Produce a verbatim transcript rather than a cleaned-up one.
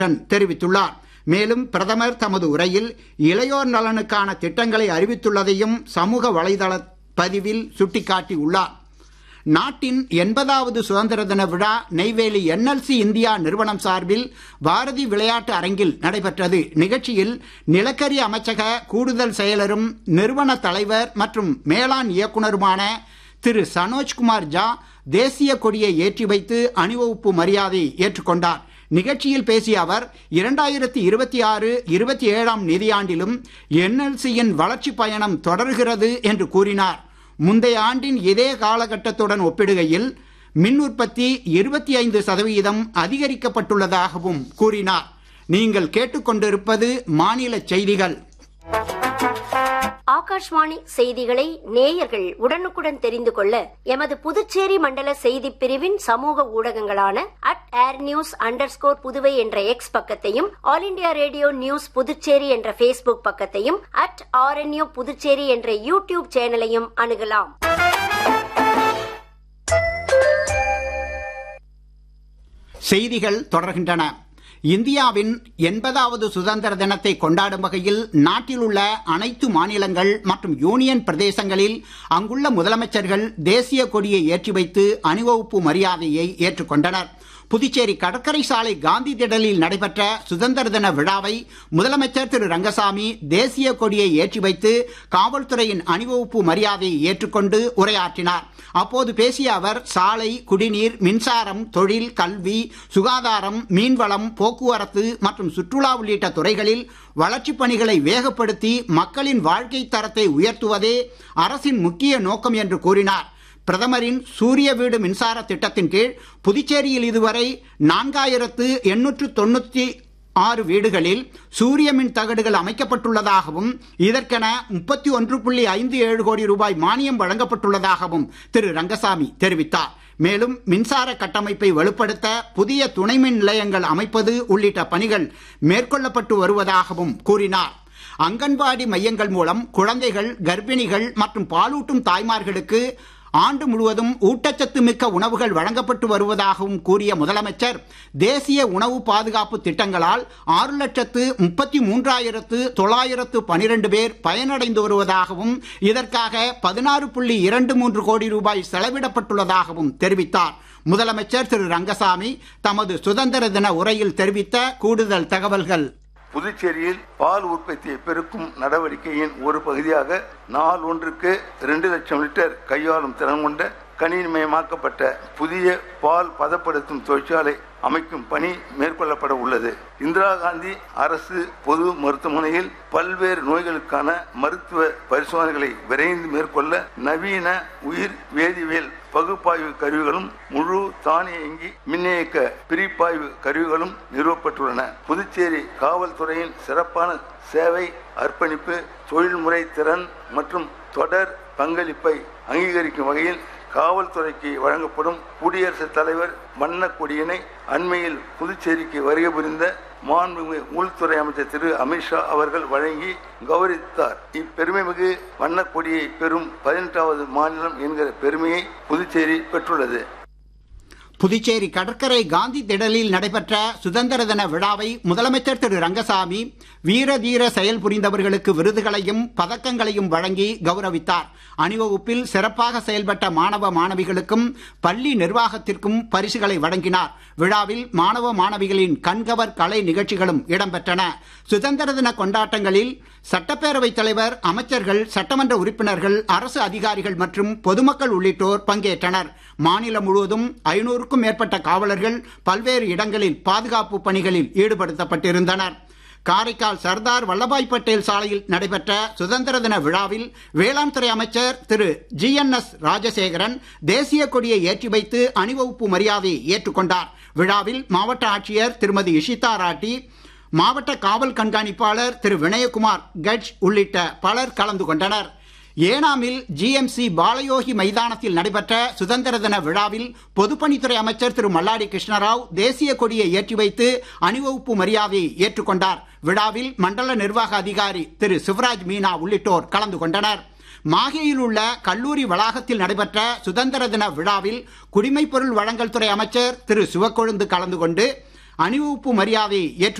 தெரிவித்துள்ளார். மேலும் பிரதமர் தமது உரையில் இளையோர் நலனுக்கான திட்டங்களை அறிவித்துள்ளதையும் சமூக வலைதள பதிவில் சுட்டிக்காட்டியுள்ளார். நாட்டின் எண்பதாவது சுதந்திர தின விழா Neyveli N L C India நிறுவனம் சார்பில் பாரதி விளையாட்டு அரங்கில் நடைபெற்றது. நிகழ்ச்சியில் நிலக்கரி அமைச்சக கூடுதல் செயலரும் நிறுவன தலைவர் மற்றும் மேலாண் இயக்குநருமான திரு சனோஜ்குமார் ஜா தேசிய கொடியை ஏற்றி வைத்து அணிவகுப்பு மரியாதை ஏற்றுக்கொண்டார். நிகழ்ச்சியில் பேசிய அவர் இரண்டாயிரத்தி இருபத்தி ஆறு இருபத்தி ஏழாம் நிதியாண்டிலும் என் எல் சியின் வளர்ச்சி பயணம் தொடர்கிறது என்று கூறினார். முந்தைய ஆண்டின் இதே காலகட்டத்துடன் ஒப்பிடுகையில் மின் உற்பத்தி இருபத்தி ஐந்து சதவீதம் அதிகரிக்கப்பட்டுள்ளதாகவும் கூறினார். நீங்கள் கேட்டுக்கொண்டிருப்பது மாநில செய்திகள். ஆகாஷ்வாணி செய்திகளை நேயர்கள் உடனுக்குடன் தெரிந்து கொள்ள எமது புதுச்சேரி மண்டல செய்திப் பிரிவின் சமூக ஊடகங்களான at air news under score Puduvai என்ற எக்ஸ் பக்கத்தையும், all India radio news Puducherry என்ற பேஸ்புக் பக்கத்தையும், at R N you Puducherry என்ற யூடியூப் சேனலையும் அணுகலாம். செய்திகள் தொடர்கின்றன. இந்தியாவின் எண்பதாவது சுதந்திர தினத்தை கொண்டாடும் வகையில் நாட்டில் உள்ள அனைத்து மாநிலங்கள் மற்றும் யூனியன் பிரதேசங்களில் அங்குள்ள முதலமைச்சர்கள் தேசிய கொடியை ஏற்றி வைத்து அணிவகுப்பு மரியாதையை ஏற்றுக்கொண்டனர். புதுச்சேரி கடற்கரை சாலை காந்தி திடலில் நடைபெற்ற சுதந்திர தின விழாவை முதலமைச்சர் திரு ரங்கசாமி தேசிய கொடியை ஏற்றி வைத்து காவல்துறையின் அணிவகுப்பு மரியாதையை ஏற்றுக்கொண்டு உரையாற்றினார். அப்போது பேசிய அவர் சாலை, குடிநீர், மின்சாரம், தொழில், கல்வி, சுகாதாரம், மீன்வளம், போக்குவரத்து மற்றும் சுற்றுலா உள்ளிட்ட துறைகளில் வளர்ச்சிப் பணிகளை வேகப்படுத்தி மக்களின் வாழ்க்கை தரத்தை உயர்த்துவதே அரசின் முக்கிய நோக்கம் என்று கூறினார். பிரதமரின் சூரிய வீடு மின்சார திட்டத்தின் கீழ் புதுச்சேரியில் இதுவரை நான்காயிரத்து எண்ணூற்று தொண்ணூற்றி ஆறு வீடுகளில் சூரிய மின் தகடுகள் அமைக்கப்பட்டுள்ளதாகவும் இதற்கென முப்பத்தி ஒன்று புள்ளி ஐந்து ஏழு கோடி ரூபாய் மானியம் வழங்கப்பட்டுள்ளதாகவும் திரு ரங்கசாமி தெரிவித்தார். மேலும் மின்சார கட்டமைப்பை வலுப்படுத்த புதிய துணை மின் நிலையங்கள் அமைப்பது உள்ளிட்ட பணிகள் மேற்கொள்ளப்பட்டு வருவதாகவும் கூறினார். அங்கன்வாடி மையங்கள் மூலம் குழந்தைகள், கர்ப்பிணிகள் மற்றும் பாலூட்டும் தாய்மார்களுக்கு ஆண்டு முழுவதும் ஊட்டச்சத்து மிக்க உணவுகள் வழங்கப்பட்டு வருவதாகவும் கூறிய முதலமைச்சர், தேசிய உணவு பாதுகாப்பு திட்டங்களால் ஆறு லட்சத்து முப்பத்தி மூன்றாயிரத்து தொள்ளாயிரத்து பனிரெண்டு பேர் பயனடைந்து வருவதாகவும் இதற்காக பதினாறு புள்ளி இரண்டு மூன்று கோடி ரூபாய் செலவிடப்பட்டுள்ளதாகவும் தெரிவித்தார். முதலமைச்சர் திரு ரங்கசாமி தமது சுதந்திர தின உரையில் தெரிவித்த கூடுதல் தகவல்கள். புதுச்சேரியில் பால் உற்பத்தியை பெருக்கும் நடவடிக்கையின் ஒரு பகுதியாக நாள் ஒன்றுக்கு இரண்டு லட்சம் லிட்டர் கையாளும் திறன் கொண்ட கணினிமயமாக்கப்பட்ட புதிய பால் பதப்படுத்தும் தொழிற்சாலை அமைக்கும் பணி மேற்கொள்ளப்பட உள்ளது. இந்திரா காந்தி அரசு பொது மருத்துவமனையில் பல்வேறு நோய்களுக்கான மருத்துவ பரிசோதனைகளை விரைந்து மேற்கொள்ள நவீன உயிர் வேதியியல் பகுப்பாய்வு கருவிகளும் முழு தானியங்கி மின்னியக்க பிரிப்பாய்வு கருவிகளும் நிறுவப்பட்டுள்ளன. புதுச்சேரி காவல்துறையின் சிறப்பான சேவை, அர்ப்பணிப்பு, தொழில்முறை திறன் மற்றும் தொடர் பங்களிப்பை அங்கீகரிக்கும் வகையில் காவல்துறைக்கு வழங்கப்படும் குடியரசுத் தலைவர் வண்ண கொடியினை அண்மையில் புதுச்சேரிக்கு வருகை புரிந்த மாண்புமிகு உள்துறை அமைச்சர் திரு அமித்ஷா அவர்கள் வழங்கி கௌரவித்தார். இப்பெருமைமிகு வண்ண கொடியை பெறும் பதினெட்டாவது மாநிலம் என்கிற பெருமையை புதுச்சேரி பெற்றுள்ளது. புதுச்சேரி கடற்கரை காந்தி திடலில் நடைபெற்ற சுதந்திர தின விழாவை முதலமைச்சர் திரு ரங்கசாமி வீர தீர செயல் புரிந்தவர்களுக்கு விருதுகளையும் பதக்கங்களையும் வழங்கி கௌரவித்தார். அணிவகுப்பில் சிறப்பாக செயல்பட்ட மாணவ மாணவிகளுக்கும் பள்ளி நிர்வாகத்திற்கும் பரிசுகளை வழங்கினார். விழாவில் மாணவ மாணவிகளின் கண்கவர் கலை நிகழ்ச்சிகளும் இடம்பெற்றன. சுதந்திர தின கொண்டாட்டங்களில் சட்டப்பேரவைத் தலைவர், அமைச்சர்கள், சட்டமன்ற உறுப்பினர்கள், அரசு அதிகாரிகள் மற்றும் பொதுமக்கள் உள்ளிட்டோர் பங்கேற்றனர். மாநிலம் முழுவதும் ஐநூறுக்கும் மேற்பட்ட காவலர்கள் பல்வேறு இடங்களில் பாதுகாப்பு பணிகளில் ஈடுபடுத்தப்பட்டிருந்தனர். காரைக்கால் சர்தார் வல்லபாய் பட்டேல் சாலையில் நடைபெற்ற சுதந்திர தின விழாவில் வேளாண் துறை அமைச்சர் திரு ஜி என் எஸ் ராஜசேகரன் தேசிய கொடியை ஏற்றி வைத்து அணிவகுப்பு மரியாதையை ஏற்றுக்கொண்டார். விழாவில் மாவட்ட ஆட்சியர் திருமதி இஷிதா ராட்டி, மாவட்ட காவல் கண்காணிப்பாளர் திரு வினயகுமார் கட்ஜ் உள்ளிட்ட பலர் கலந்து கொண்டனர். ஏனாமில் ஜி எம் சி பாலயோகி மைதானத்தில் நடைபெற்ற சுதந்திர தின விழாவில் பொதுப்பணித்துறை அமைச்சர் திரு மல்லாடி கிருஷ்ணராவ் தேசிய கொடியை ஏற்றி வைத்து அணிவகுப்பு மரியாதையை ஏற்றுக்கொண்டார். விழாவில் மண்டல நிர்வாக அதிகாரி திரு சிவராஜ் மீனா உள்ளிட்டோர் கலந்து கொண்டனர். மாஹேயில் உள்ள கல்லூரி வளாகத்தில் நடைபெற்ற சுதந்திர தின விழாவில் குடிமைப் பொருள் வழங்கல் துறை அமைச்சர் திரு சிவக்கொழுந்து கலந்து கொண்டு அணிவகுப்பு மரியாதை ஏற்று